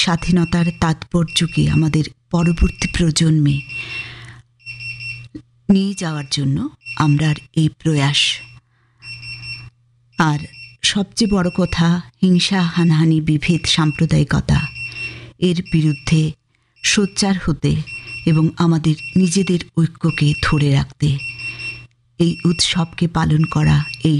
স্বাধীনতার তাৎপর্যকে আমাদের পরবর্তী প্রজন্মে নিয়ে যাওয়ার জন্য আমরা এই প্রয়াস। আর সবচেয়ে বড় কথা, হিংসা, হানাহানি, বিভেদ, সাম্প্রদায়িকতা এর বিরুদ্ধে সোচ্চার হতে এবং আমাদের নিজেদের ঐক্যকে ধরে রাখতে, এই উৎসবকে পালন করা, এই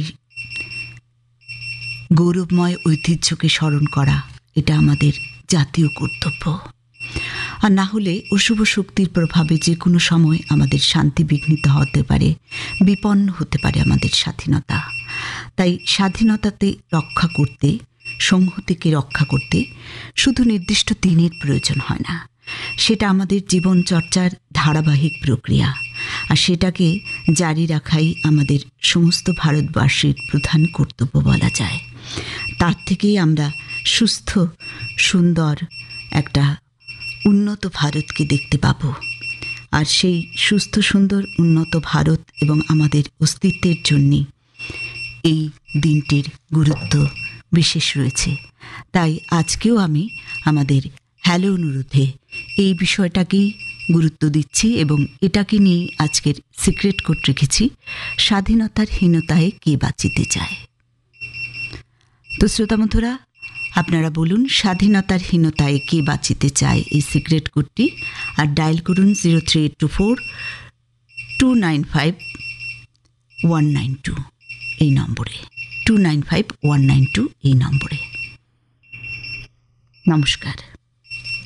গৌরবময় ঐতিহ্যকে স্মরণ করা, এটা আমাদের জাতীয় কর্তব্য। আর না হলে অশুভ শক্তির প্রভাবে যে কোনো সময় আমাদের শান্তি বিঘ্নিত হতে পারে, বিপন্ন হতে পারে আমাদের স্বাধীনতা। তাই স্বাধীনতাতে রক্ষা করতে, সংহতিকে রক্ষা করতে শুধু নির্দিষ্ট দিনের প্রয়োজন হয় না, সেটা আমাদের জীবনচর্চার ধারাবাহিক প্রক্রিয়া। আর সেটাকে জারি রাখাই আমাদের সমস্ত ভারতবাসীর প্রধান কর্তব্য বলা যায়। তার থেকেই আমরা সুস্থ, সুন্দর একটা উন্নত ভারতকে দেখতে পাব। আর সেই সুস্থ, সুন্দর, উন্নত ভারত এবং আমাদের অস্তিত্বের জন্যে এই দিনটির গুরুত্ব বিশেষ রয়েছে। তাই আজকেও আমি আমাদের হ্যালো অনুরোধে এই বিষয়টাকেই গুরুত্ব দিচ্ছি এবং এটাকে নিয়ে আজকের সিক্রেট কোড রেখেছি, স্বাধীনতার হীনতায় কে বাঁচিতে চায়। তো শ্রোতাবন্ধুরা, আপনারা বলুন স্বাধীনতার হীনতায় কে বাঁচিতে চায় এই সিক্রেট কোডটি, আর ডায়াল করুন 03824295192 এই নম্বরে, 295192 এই নম্বরে। নমস্কার।